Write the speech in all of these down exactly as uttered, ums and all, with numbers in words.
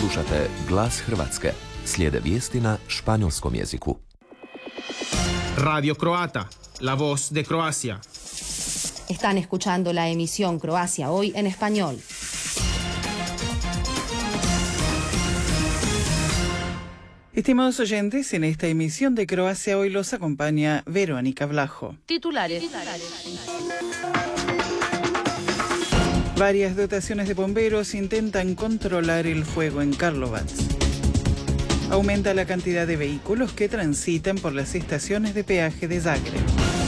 Slušate Glas Hrvatske. Slijede vijesti na španjolskom jeziku. Radio Croata, la voz de Croacia. Están escuchando la emisión Croacia Hoy en español. Estimados oyentes, en esta emisión de Croacia Hoy los acompaña Verónica Blajo. Titulares. Varias dotaciones de bomberos intentan controlar el fuego en Karlovac. Aumenta la cantidad de vehículos que transitan por las estaciones de peaje de Zagreb.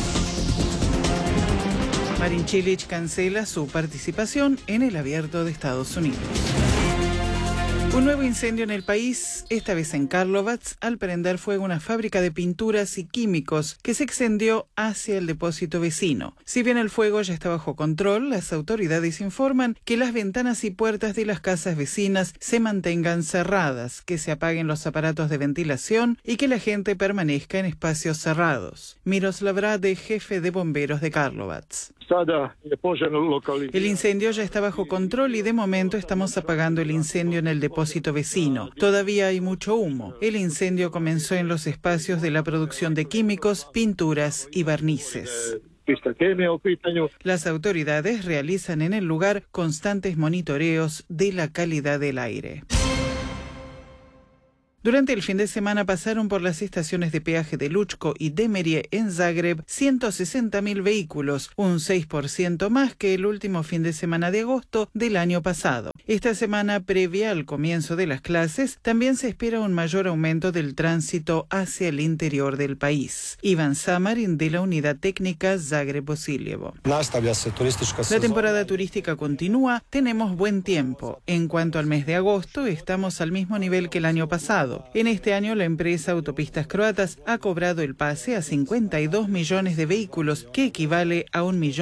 Marin Cilic cancela su participación en el Abierto de Estados Unidos. Un nuevo incendio en el país, esta vez en Karlovac, al prender fuego una fábrica de pinturas y químicos que se extendió hacia el depósito vecino. Si bien el fuego ya está bajo control, las autoridades informan que las ventanas y puertas de las casas vecinas se mantengan cerradas, que se apaguen los aparatos de ventilación y que la gente permanezca en espacios cerrados. Miroslav Rade, jefe de bomberos de Karlovac. El incendio ya está bajo control y de momento estamos apagando el incendio en el depósito vecino. Todavía hay mucho humo. El incendio comenzó en los espacios de la producción de químicos, pinturas y barnices. Las autoridades realizan en el lugar constantes monitoreos de la calidad del aire. Durante el fin de semana pasaron por las estaciones de peaje de Lučko y Demirje en Zagreb ciento sesenta mil vehículos, un seis por ciento más que el último fin de semana de agosto del año pasado. Esta semana previa al comienzo de las clases también se espera un mayor aumento del tránsito hacia el interior del país. Iván Samarin, de la Unidad Técnica Zagreb-Bosiljevo. La temporada turística continúa, tenemos buen tiempo. En cuanto al mes de agosto, estamos al mismo nivel que el año pasado. En este año, la empresa Autopistas Croatas ha cobrado el pase a cincuenta y dos millones de vehículos, que equivale a un millón